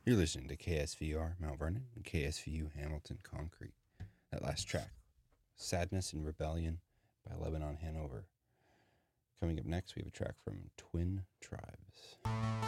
You're listening to KSVR Mount Vernon and KSVU Hamilton Concrete. That last track, Sadness and Rebellion by Lebanon Hanover. Coming up next, we have a track from Twin Tribes.